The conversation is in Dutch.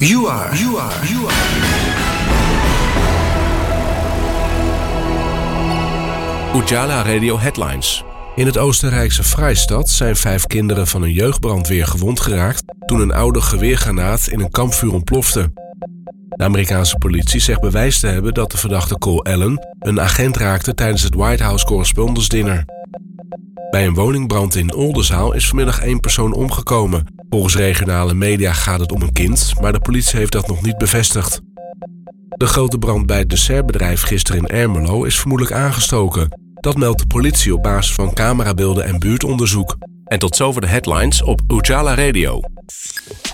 You are. Ujala Radio Headlines. In het Oostenrijkse Freistadt zijn 5 kinderen van een jeugdbrandweer gewond geraakt toen een oude geweergranaat in een kampvuur ontplofte. De Amerikaanse politie zegt bewijs te hebben dat de verdachte Cole Allen een agent raakte tijdens het White House Correspondents' Dinner. Bij een woningbrand in Oldenzaal is vanmiddag 1 persoon omgekomen. Volgens regionale media gaat het om een kind, maar de politie heeft dat nog niet bevestigd. De grote brand bij het dessertbedrijf gisteren in Ermelo is vermoedelijk aangestoken. Dat meldt de politie op basis van camerabeelden en buurtonderzoek. En tot zover de headlines op Ujala Radio.